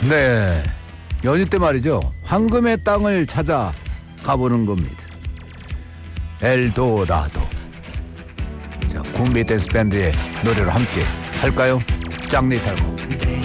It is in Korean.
네, 연휴 때 말이죠. 황금의 땅을 찾아 가보는 겁니다. 엘도라도. 자, 콤비 댄스 밴드의 노래로 함께 할까요? 짱리 탈고.